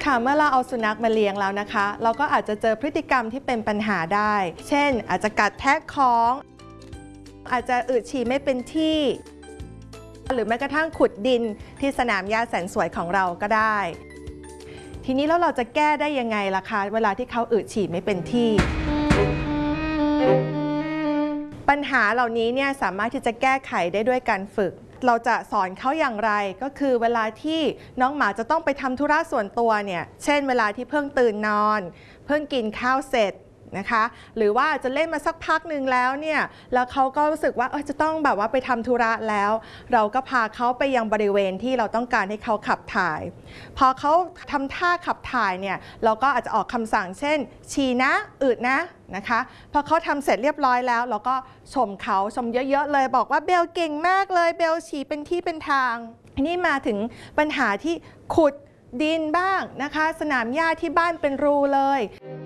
ค่ะเมื่อเราเอาสุนัขมาเลี้ยงแล้วนะคะเราก็อาจจะเจอพฤติกรรมที่เป็นปัญหาได้เช่นอาจจะกัดแทะของอาจจะอึฉี่ไม่เป็นที่หรือแม้กระทั่งขุดดินที่สนามหญ้าแสนสวยของเราก็ได้ทีนี้แล้วเราจะแก้ได้ยังไงล่ะคะเวลาที่เขาอึฉี่ไม่เป็นที่ปัญหาเหล่านี้เนี่ยสามารถที่จะแก้ไขได้ด้วยการฝึกเราจะสอนเขาอย่างไรก็คือเวลาที่น้องหมาจะต้องไปทำธุระส่วนตัวเนี่ยเช่นเวลาที่เพิ่งตื่นนอนเพิ่งกินข้าวเสร็จนะคะหรือว่าจะเล่นมาสักพักหนึ่งแล้วเนี่ยแล้วเขาก็รู้สึกว่าจะต้องแบบว่าไปทำธุระแล้วเราก็พาเขาไปยังบริเวณที่เราต้องการให้เขาขับถ่ายพอเขาทำท่าขับถ่ายเนี่ยเราก็อาจจะออกคำสั่งเช่นฉี่นะอึนะนะคะพอเขาทำเสร็จเรียบร้อยแล้วเราก็ชมเขาชมเยอะๆเลยบอกว่าเบลเก่งมากเลยเบลฉี่เป็นที่เป็นทางนี่มาถึงปัญหาที่ขุดดินบ้างนะคะสนามหญ้าที่บ้านเป็นรูเลย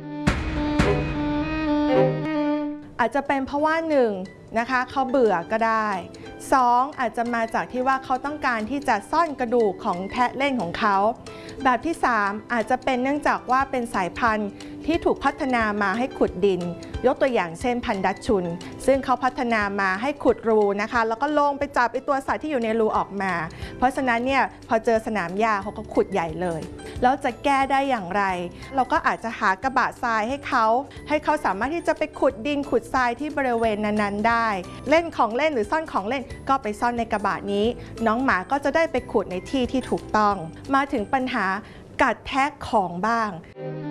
อาจจะเป็นเพราะว่า1นะคะเขาเบื่อก็ได้2อาจจะมาจากที่ว่าเขาต้องการที่จะซ่อนกระดูกของแทะเล่นของเขาแบบที่3อาจจะเป็นเนื่องจากว่าเป็นสายพันธุ์ที่ถูกพัฒนามาให้ขุดดินยกตัวอย่างเช่นพันธุ์ดัชชุนซึ่งเขาพัฒนามาให้ขุดรูนะคะแล้วก็ลงไปจับไอตัวสัตว์ที่อยู่ในรูออกมาเพราะฉะนั้นเนี่ยพอเจอสนามหญ้าเขาก็ขุดใหญ่เลยแล้วจะแก้ได้อย่างไรเราก็อาจจะหากระบะทรายให้เขาสามารถที่จะไปขุดดินขุดทรายที่บริเวณนั้นๆได้เล่นของเล่นหรือซ่อนของเล่นก็ไปซ่อนในกระบะนี้น้องหมาก็จะได้ไปขุดในที่ที่ถูกต้องมาถึงปัญหากัดแทะของบ้าง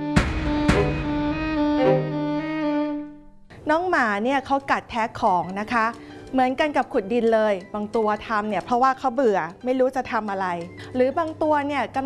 น้องหมาเนี่ยเขากัดแทะของนะคะเหมือนกันกับขุดดินเลยบางตัวทำเนี่ยเพราะว่าเขาเบื่อไม่รู้จะทำอะไรหรือบางตัวเนี่ยก